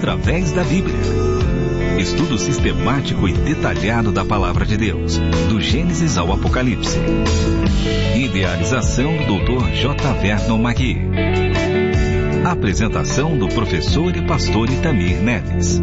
através da Bíblia. Estudo sistemático e detalhado da Palavra de Deus, do Gênesis ao Apocalipse. Idealização do Dr. J. Vernon Magui. Apresentação do professor e pastor Itamir Neves.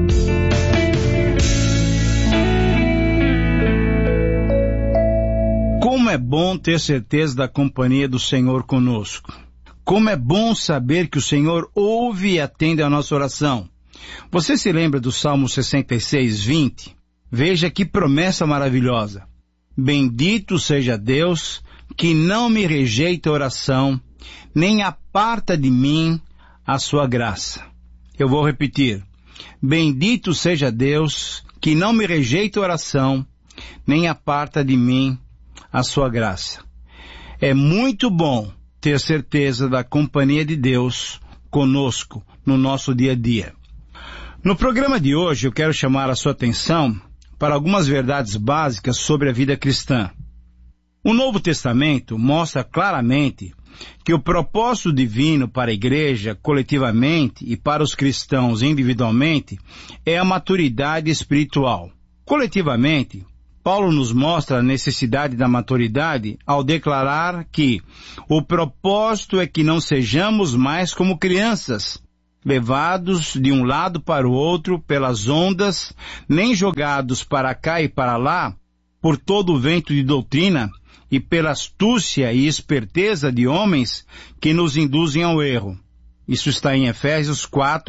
Como é bom ter certeza da companhia do Senhor conosco. Como é bom saber que o Senhor ouve e atende a nossa oração. Você se lembra do Salmo 66, 20? Veja que promessa maravilhosa. Bendito seja Deus, que não me rejeita a oração, nem aparta de mim a sua graça. Eu vou repetir. Bendito seja Deus, que não me rejeita a oração, nem aparta de mim a sua graça. É muito bom ter certeza da companhia de Deus conosco no nosso dia a dia. No programa de hoje eu quero chamar a sua atenção para algumas verdades básicas sobre a vida cristã. O Novo Testamento mostra claramente que o propósito divino para a igreja coletivamente e para os cristãos individualmente é a maturidade espiritual. Coletivamente, Paulo nos mostra a necessidade da maturidade ao declarar que o propósito é que não sejamos mais como crianças, levados de um lado para o outro pelas ondas, nem jogados para cá e para lá por todo o vento de doutrina e pela astúcia e esperteza de homens que nos induzem ao erro. Isso está em Efésios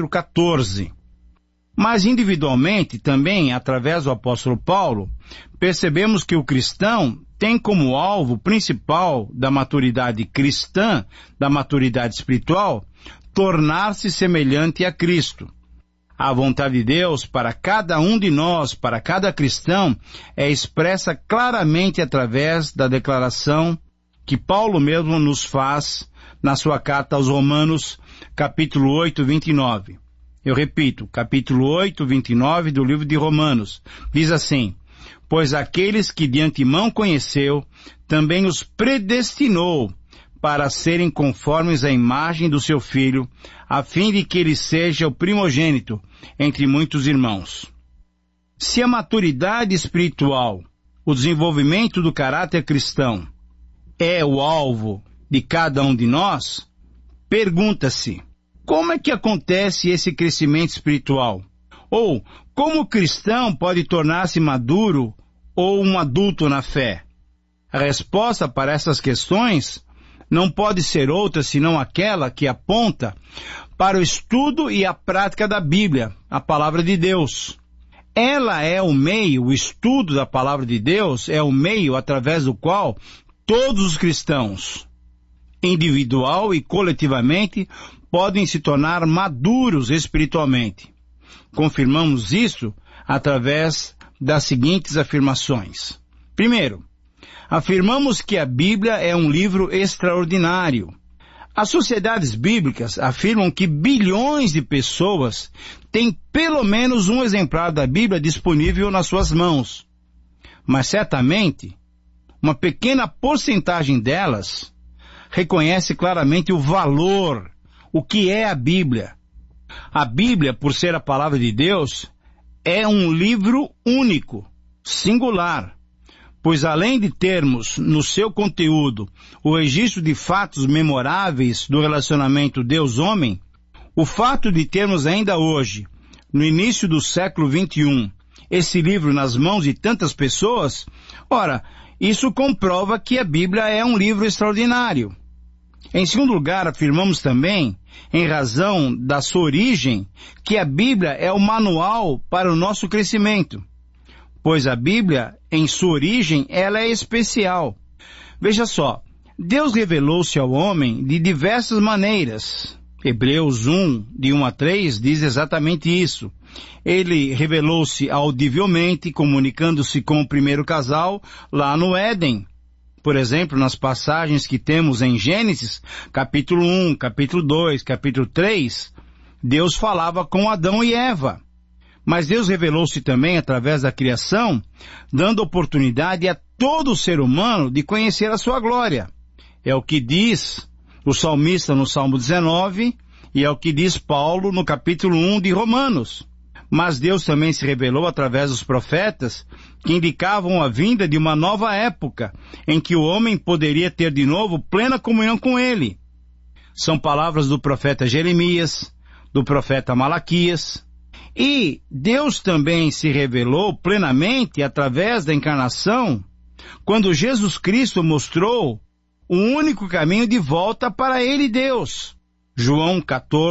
4:14. Mas individualmente, também, através do apóstolo Paulo, percebemos que o cristão tem como alvo principal da maturidade cristã, da maturidade espiritual, tornar-se semelhante a Cristo. A vontade de Deus para cada um de nós, para cada cristão, é expressa claramente através da declaração que Paulo mesmo nos faz na sua carta aos Romanos, capítulo 8, 29. Eu repito, capítulo 8, 29 do livro de Romanos. Diz assim: pois aqueles que de antemão conheceu, também os predestinou para serem conformes à imagem do seu Filho, a fim de que ele seja o primogênito entre muitos irmãos. Se a maturidade espiritual, o desenvolvimento do caráter cristão, é o alvo de cada um de nós, pergunta-se, como é que acontece esse crescimento espiritual? Ou, como o cristão pode tornar-se maduro ou um adulto na fé? A resposta para essas questões não pode ser outra senão aquela que aponta para o estudo e a prática da Bíblia, a Palavra de Deus. Ela é o meio, o estudo da Palavra de Deus é o meio através do qual todos os cristãos, individual e coletivamente, podem se tornar maduros espiritualmente. Confirmamos isso através das seguintes afirmações. Primeiro, afirmamos que a Bíblia é um livro extraordinário. As sociedades bíblicas afirmam que bilhões de pessoas têm pelo menos um exemplar da Bíblia disponível nas suas mãos. Mas certamente, uma pequena porcentagem delas reconhece claramente o valor, o que é a Bíblia. A Bíblia, por ser a palavra de Deus, é um livro único, singular, pois além de termos no seu conteúdo o registro de fatos memoráveis do relacionamento Deus-homem, o fato de termos ainda hoje, no início do século XXI, esse livro nas mãos de tantas pessoas, ora, isso comprova que a Bíblia é um livro extraordinário. Em segundo lugar, afirmamos também, em razão da sua origem, que a Bíblia é o manual para o nosso crescimento, pois a Bíblia, em sua origem, ela é especial. Veja só, Deus revelou-se ao homem de diversas maneiras. Hebreus 1, de 1 a 3, diz exatamente isso. Ele revelou-se audivelmente, comunicando-se com o primeiro casal lá no Éden. Por exemplo, nas passagens que temos em Gênesis, capítulo 1, capítulo 2, capítulo 3, Deus falava com Adão e Eva. Mas Deus revelou-se também através da criação, dando oportunidade a todo ser humano de conhecer a sua glória. É o que diz o salmista no Salmo 19, e é o que diz Paulo no capítulo 1 de Romanos. Mas Deus também se revelou através dos profetas, que indicavam a vinda de uma nova época, em que o homem poderia ter de novo plena comunhão com Ele. São palavras do profeta Jeremias, do profeta Malaquias. E Deus também se revelou plenamente através da encarnação, quando Jesus Cristo mostrou o único caminho de volta para Ele, Deus. João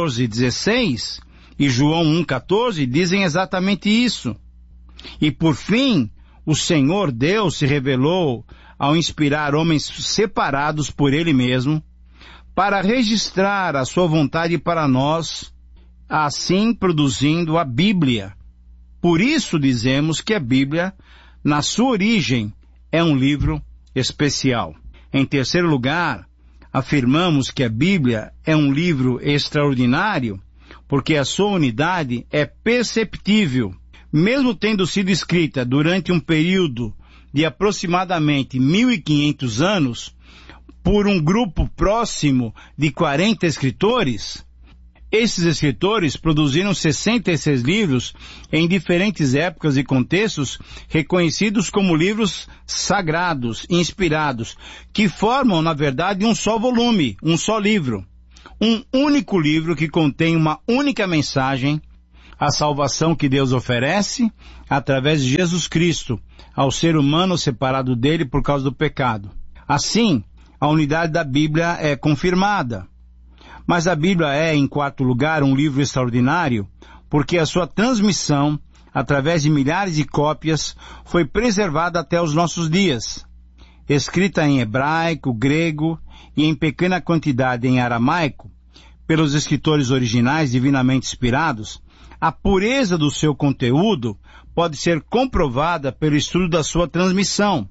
14:16 e João 1:14 dizem exatamente isso. E por fim, o Senhor Deus se revelou ao inspirar homens separados por Ele mesmo, para registrar a sua vontade para nós, assim produzindo a Bíblia. Por isso dizemos que a Bíblia, na sua origem, é um livro especial. Em terceiro lugar, afirmamos que a Bíblia é um livro extraordinário, porque a sua unidade é perceptível, mesmo tendo sido escrita durante um período de aproximadamente 1500 anos, por um grupo próximo de 40 escritores. Esses escritores produziram 66 livros em diferentes épocas e contextos, reconhecidos como livros sagrados, inspirados, que formam, na verdade, um só volume, um só livro. Um único livro que contém uma única mensagem, a salvação que Deus oferece através de Jesus Cristo ao ser humano separado dele por causa do pecado. Assim, a unidade da Bíblia é confirmada. Mas a Bíblia é, em quarto lugar, um livro extraordinário, porque a sua transmissão, através de milhares de cópias, foi preservada até os nossos dias. Escrita em hebraico, grego e em pequena quantidade em aramaico, pelos escritores originais divinamente inspirados, a pureza do seu conteúdo pode ser comprovada pelo estudo da sua transmissão.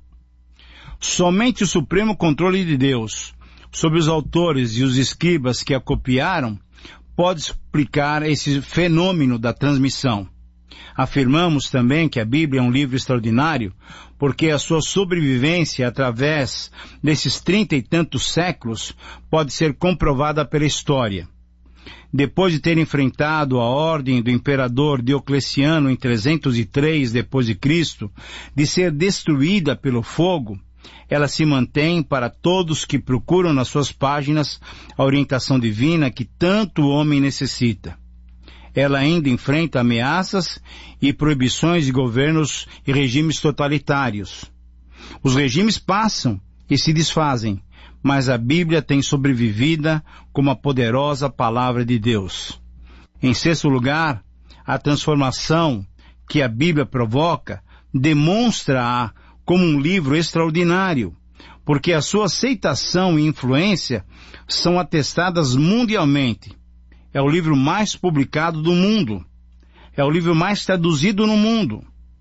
Somente o supremo controle de Deus sobre os autores e os escribas que a copiaram pode explicar esse fenômeno da transmissão. Afirmamos também que a Bíblia é um livro extraordinário porque a sua sobrevivência através desses 30 e tantos séculos pode ser comprovada pela história. Depois de ter enfrentado a ordem do imperador Diocleciano em 303 d.C., de ser destruída pelo fogo, ela se mantém para todos que procuram nas suas páginas a orientação divina que tanto o homem necessita. Ela ainda enfrenta ameaças e proibições de governos e regimes totalitários. Os regimes passam e se desfazem, mas a Bíblia tem sobrevivida como a poderosa palavra de Deus. Em sexto lugar, a transformação que a Bíblia provoca demonstra-a como um livro extraordinário, porque a sua aceitação e influência são atestadas mundialmente. É o livro mais publicado do mundo. É o livro mais traduzido no mundo.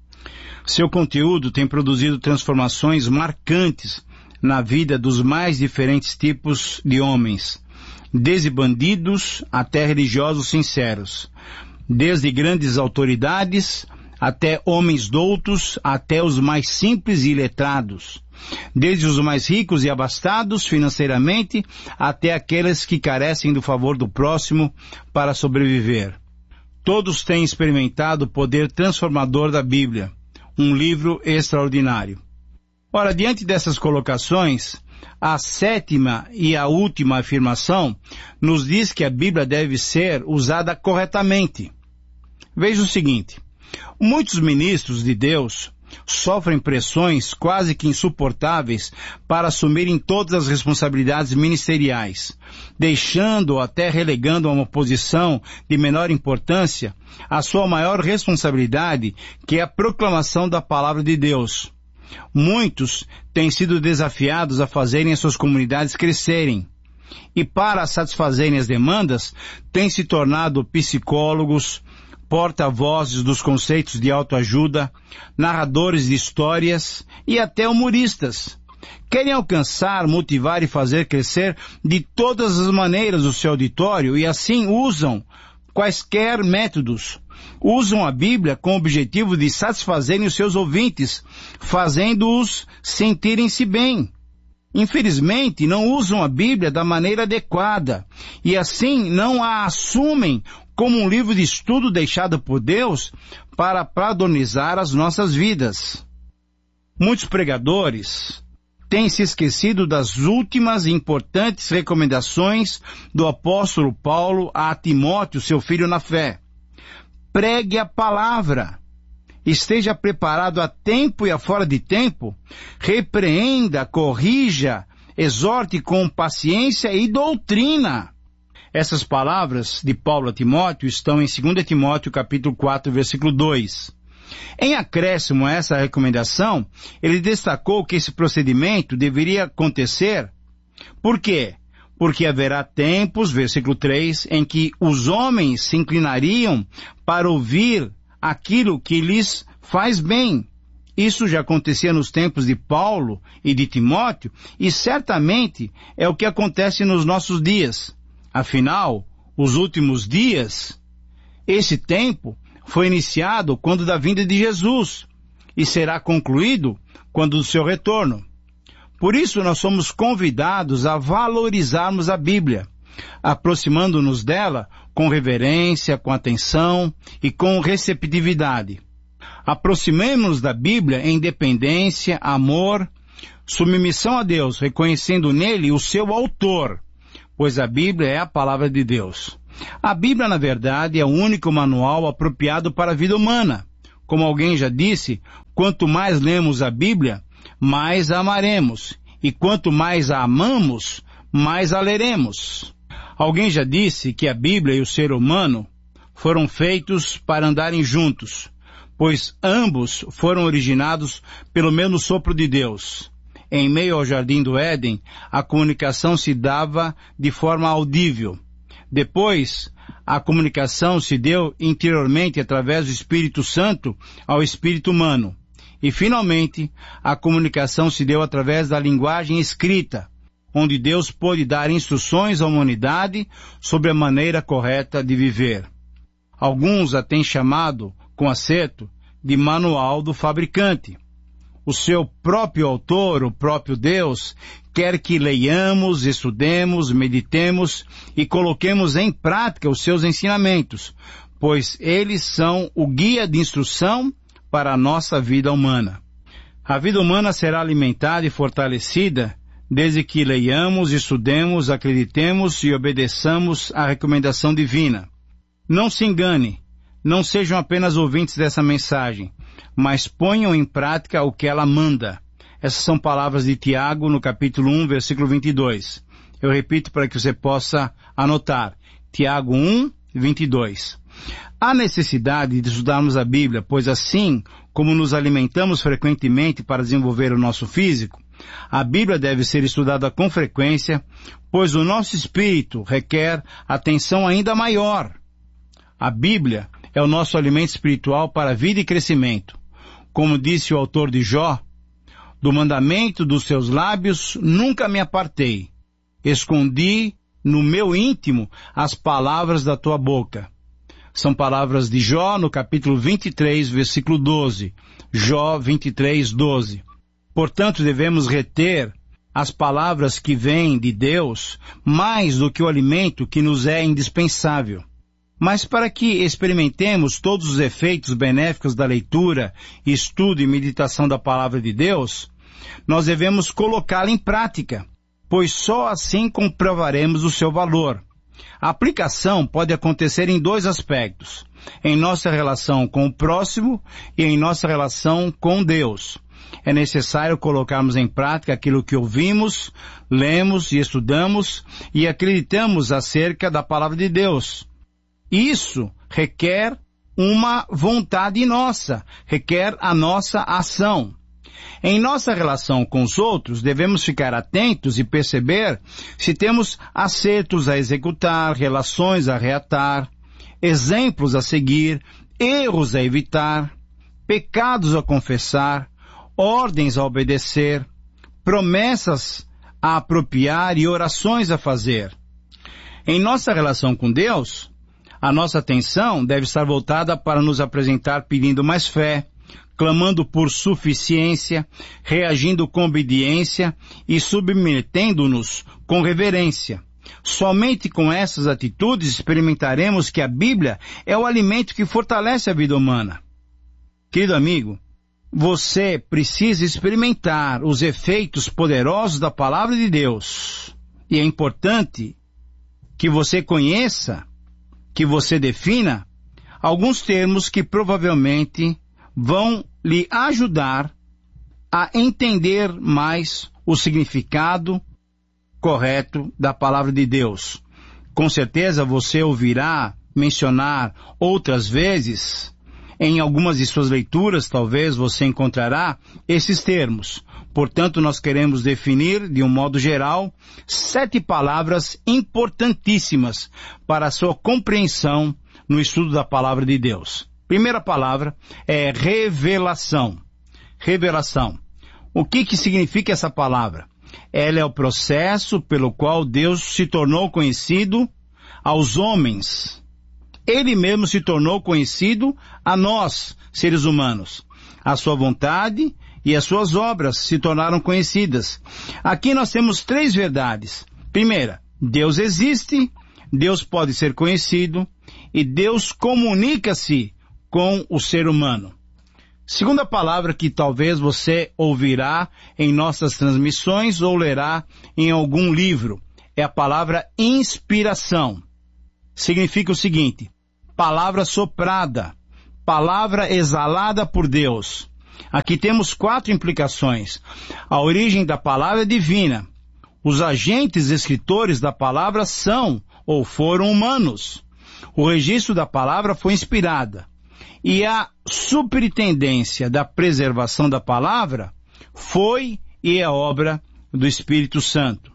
Seu conteúdo tem produzido transformações marcantes na vida dos mais diferentes tipos de homens, desde bandidos até religiosos sinceros, desde grandes autoridades até homens doutos, até os mais simples e iletrados, desde os mais ricos e abastados financeiramente, até aqueles que carecem do favor do próximo para sobreviver. Todos têm experimentado o poder transformador da Bíblia, um livro extraordinário. Ora, diante dessas colocações, a sétima e a última afirmação nos diz que a Bíblia deve ser usada corretamente. Veja o seguinte: muitos ministros de Deus sofrem pressões quase que insuportáveis para assumirem todas as responsabilidades ministeriais, deixando ou até relegando a uma posição de menor importância a sua maior responsabilidade, que é a proclamação da palavra de Deus. Muitos têm sido desafiados a fazerem as suas comunidades crescerem, e para satisfazerem as demandas, têm se tornado psicólogos, porta-vozes dos conceitos de autoajuda, narradores de histórias e até humoristas. Querem alcançar, motivar e fazer crescer de todas as maneiras o seu auditório e assim usam quaisquer métodos. Usam a Bíblia com o objetivo de satisfazerem os seus ouvintes, fazendo-os sentirem-se bem. infelizmente, não usam a Bíblia da maneira adequada e assim não a assumem como um livro de estudo deixado por Deus para padronizar as nossas vidas. Muitos pregadores têm se esquecido das últimas e importantes recomendações do apóstolo Paulo a Timóteo, seu filho na fé. Pregue a palavra. Esteja preparado a tempo e a fora de tempo. Repreenda, corrija, exorte com paciência e doutrina. Essas palavras de Paulo a Timóteo estão em 2 Timóteo capítulo 4, versículo 2. Em acréscimo a essa recomendação, ele destacou que esse procedimento deveria acontecer. Por quê? Porque haverá tempos, versículo 3, em que os homens se inclinariam para ouvir aquilo que lhes faz bem. Isso já acontecia nos tempos de Paulo e de Timóteo, e certamente é o que acontece nos nossos dias. Afinal, os últimos dias, esse tempo foi iniciado quando da vinda de Jesus e será concluído quando do seu retorno. Por isso nós somos convidados a valorizarmos a Bíblia, aproximando-nos dela com reverência, com atenção e com receptividade. Aproximemo-nos da Bíblia em dependência, amor, submissão a Deus, reconhecendo nele o seu autor, pois a Bíblia é a palavra de Deus. A Bíblia, na verdade, é o único manual apropriado para a vida humana. Como alguém já disse, quanto mais lemos a Bíblia, mais a amaremos. E quanto mais a amamos, mais a leremos. Alguém já disse que a Bíblia e o ser humano foram feitos para andarem juntos, pois ambos foram originados pelo mesmo sopro de Deus. Em meio ao jardim do Éden, a comunicação se dava de forma audível. Depois, a comunicação se deu interiormente através do Espírito Santo ao espírito humano. E, finalmente, a comunicação se deu através da linguagem escrita, onde Deus pôde dar instruções à humanidade sobre a maneira correta de viver. Alguns a têm chamado, com acerto, de manual do fabricante. O seu próprio autor, o próprio Deus, quer que leiamos, estudemos, meditemos e coloquemos em prática os seus ensinamentos, pois eles são o guia de instrução para a nossa vida humana. A vida humana será alimentada e fortalecida desde que leiamos, estudemos, acreditemos e obedeçamos à recomendação divina. Não se engane, não sejam apenas ouvintes dessa mensagem, mas ponham em prática o que ela manda. Essas são palavras de Tiago no capítulo 1, versículo 22. Eu repito para que você possa anotar. Tiago 1, 22. Há necessidade de estudarmos a Bíblia, pois assim como nos alimentamos frequentemente para desenvolver o nosso físico, a Bíblia deve ser estudada com frequência, pois o nosso espírito requer atenção ainda maior. A Bíblia é o nosso alimento espiritual para a vida e crescimento. Como disse o autor de Jó, do mandamento dos seus lábios nunca me apartei. Escondi no meu íntimo as palavras da tua boca. São palavras de Jó no capítulo 23, versículo 12. Jó 23, 12. Portanto, devemos reter as palavras que vêm de Deus mais do que o alimento que nos é indispensável. Mas para que experimentemos todos os efeitos benéficos da leitura, estudo e meditação da palavra de Deus, nós devemos colocá-la em prática, pois só assim comprovaremos o seu valor. A aplicação pode acontecer em dois aspectos: em nossa relação com o próximo e em nossa relação com Deus. É necessário colocarmos em prática aquilo que ouvimos, lemos e estudamos e acreditamos acerca da palavra de Deus. Isso requer uma vontade nossa, requer a nossa ação. Em nossa relação com os outros, devemos ficar atentos e perceber se temos acertos a executar, relações a reatar, exemplos a seguir, erros a evitar, pecados a confessar, ordens a obedecer, promessas a apropriar e orações a fazer. Em nossa relação com Deus, a nossa atenção deve estar voltada para nos apresentar pedindo mais fé, clamando por suficiência, reagindo com obediência e submetendo-nos com reverência. Somente com essas atitudes experimentaremos que a Bíblia é o alimento que fortalece a vida humana. Querido amigo, você precisa experimentar os efeitos poderosos da Palavra de Deus. E é importante que você conheça, que você defina alguns termos que provavelmente vão lhe ajudar a entender mais o significado correto da Palavra de Deus. Com certeza você ouvirá mencionar outras vezes, em algumas de suas leituras, talvez você encontrará esses termos. Portanto, nós queremos definir, de um modo geral, 7 palavras importantíssimas para a sua compreensão no estudo da Palavra de Deus. Primeira palavra é revelação. Revelação. O que significa essa palavra? Ela é o processo pelo qual Deus se tornou conhecido aos homens. Ele mesmo se tornou conhecido a nós, seres humanos. A sua vontade e as suas obras se tornaram conhecidas. Aqui nós temos 3 verdades. Primeira, Deus existe, Deus pode ser conhecido e Deus comunica-se com o ser humano. Segunda palavra que talvez você ouvirá em nossas transmissões ou lerá em algum livro é a palavra inspiração. Significa o seguinte: palavra soprada, palavra exalada por Deus. Aqui temos 4 implicações. A origem da palavra é divina. Os agentes escritores da palavra são ou foram humanos. O registro da palavra foi inspirada. E a superintendência da preservação da palavra foi e é obra do Espírito Santo.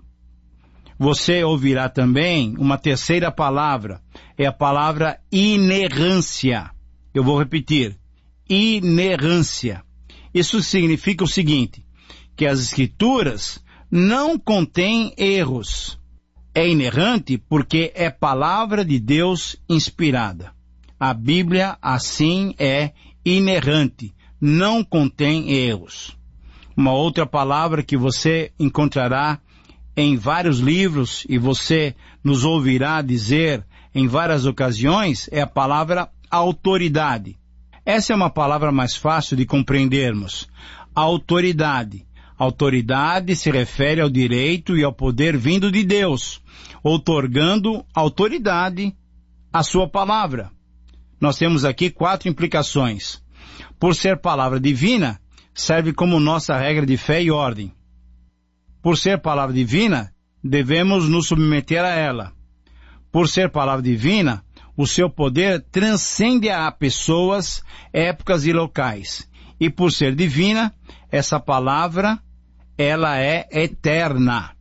Você ouvirá também uma terceira palavra, é a palavra inerrância. Eu vou repetir, inerrância. Isso significa o seguinte, que as Escrituras não contêm erros. É inerrante porque é palavra de Deus inspirada. A Bíblia, assim, é inerrante, não contém erros. Uma outra palavra que você encontrará em vários livros e você nos ouvirá dizer em várias ocasiões é a palavra autoridade. Essa é uma palavra mais fácil de compreendermos. Autoridade. Autoridade se refere ao direito e ao poder vindo de Deus, outorgando autoridade à sua palavra. Nós temos aqui 4 implicações. Por ser palavra divina, serve como nossa regra de fé e ordem. Por ser palavra divina, devemos nos submeter a ela. Por ser palavra divina, o seu poder transcende a pessoas, épocas e locais. E por ser divina, essa palavra, ela é eterna.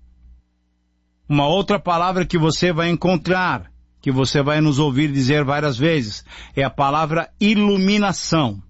Uma outra palavra que você vai encontrar, que você vai nos ouvir dizer várias vezes, é a palavra iluminação.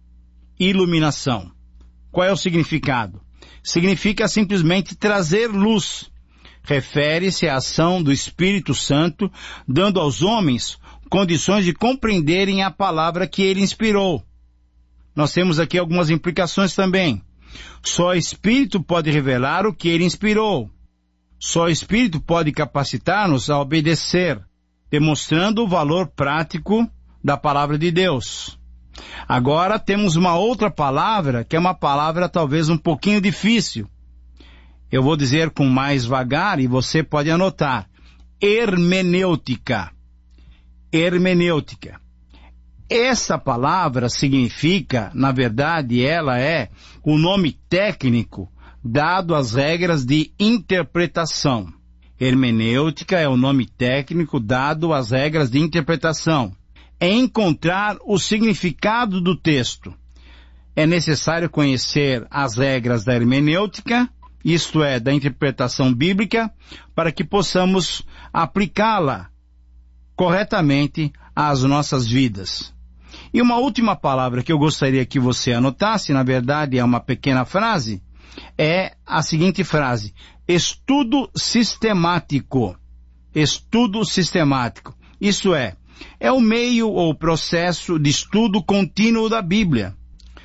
Iluminação. Qual é o significado? Significa simplesmente trazer luz. Refere-se à ação do Espírito Santo, dando aos homens condições de compreenderem a palavra que ele inspirou. Nós temos aqui algumas implicações também. Só o Espírito pode revelar o que ele inspirou. Só o Espírito pode capacitar-nos a obedecer, demonstrando o valor prático da palavra de Deus. Agora temos uma outra palavra, que é uma palavra talvez um pouquinho difícil. Eu vou dizer com mais vagar e você pode anotar. Hermenêutica. Hermenêutica. Essa palavra significa, na verdade, ela é o nome técnico dado às regras de interpretação. Hermenêutica é o nome técnico dado às regras de interpretação. É encontrar o significado do texto. É necessário conhecer as regras da hermenêutica, isto é, da interpretação bíblica, para que possamos aplicá-la corretamente às nossas vidas. E uma última palavra que eu gostaria que você anotasse, na verdade é uma pequena frase, é a seguinte frase: estudo sistemático. Estudo sistemático. Isso é o meio ou processo de estudo contínuo da Bíblia.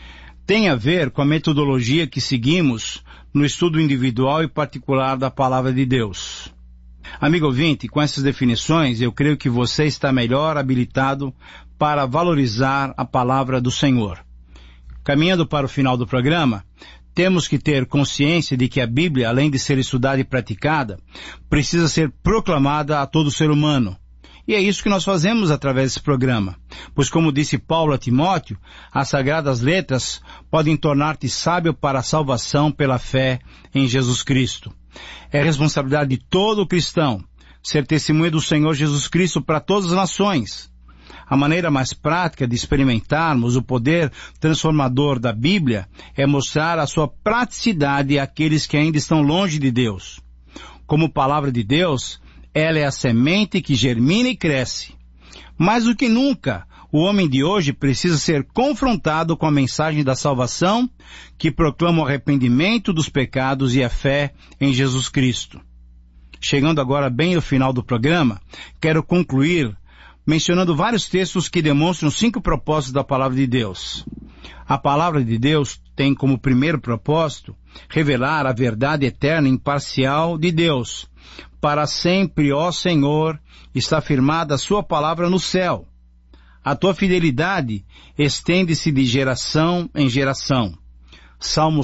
tem a ver com a metodologia que seguimos no estudo individual e particular da Palavra de Deus. Amigo ouvinte, com essas definições, eu creio que você está melhor habilitado para valorizar a Palavra do Senhor. Caminhando para o final do programa, temos que ter consciência de que a Bíblia, além de ser estudada e praticada, precisa ser proclamada a todo ser humano. E é isso que nós fazemos através desse programa. Pois como disse Paulo a Timóteo, as Sagradas Letras podem tornar-te sábio para a salvação pela fé em Jesus Cristo. É responsabilidade de todo cristão ser testemunha do Senhor Jesus Cristo para todas as nações. A maneira mais prática de experimentarmos o poder transformador da Bíblia é mostrar a sua praticidade àqueles que ainda estão longe de Deus. Como palavra de Deus, ela é a semente que germina e cresce. Mais do que nunca, o homem de hoje precisa ser confrontado com a mensagem da salvação que proclama o arrependimento dos pecados e a fé em Jesus Cristo. Chegando agora bem ao final do programa, quero concluir mencionando vários textos que demonstram 5 propósitos da Palavra de Deus. A Palavra de Deus tem como primeiro propósito revelar a verdade eterna e imparcial de Deus. Para sempre, ó Senhor, está firmada a sua palavra no céu. A tua fidelidade estende-se de geração em geração. Salmo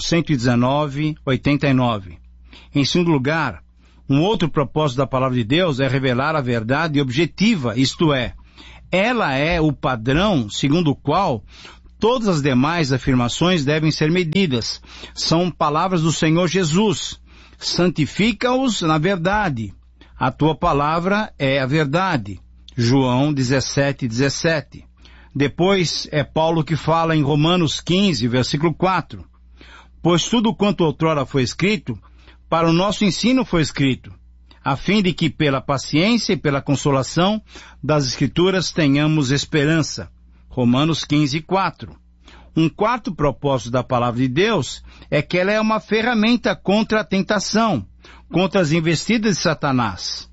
119, 89. Em segundo lugar, um outro propósito da Palavra de Deus é revelar a verdade objetiva, isto é, ela é o padrão segundo o qual todas as demais afirmações devem ser medidas. São palavras do Senhor Jesus. Santifica-os na verdade. A tua palavra é a verdade. João 17, 17. Depois é Paulo que fala em Romanos 15, versículo 4. Pois tudo quanto outrora foi escrito, para o nosso ensino foi escrito, a fim de que pela paciência e pela consolação das Escrituras tenhamos esperança. Romanos 15, 4. Um quarto propósito da Palavra de Deus é que ela é uma ferramenta contra a tentação, contra as investidas de Satanás.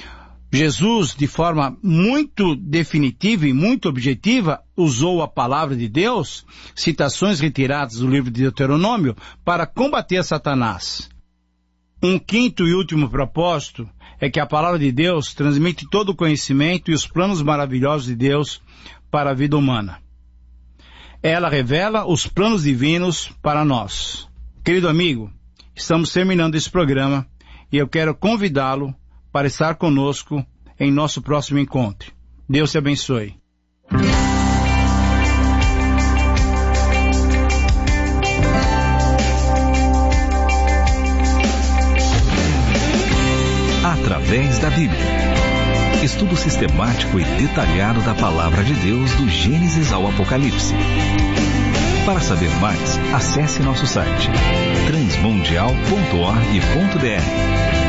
Jesus, de forma muito definitiva e muito objetiva, usou a Palavra de Deus, citações retiradas do livro de Deuteronômio, para combater Satanás. Um quinto e último propósito é que a Palavra de Deus transmite todo o conhecimento e os planos maravilhosos de Deus para a vida humana. Ela revela os planos divinos para nós. Querido amigo, estamos terminando esse programa e eu quero convidá-lo para estar conosco em nosso próximo encontro. Deus te abençoe. Através da Bíblia. Estudo sistemático e detalhado da Palavra de Deus do Gênesis ao Apocalipse. Para saber mais, acesse nosso site transmundial.org.br.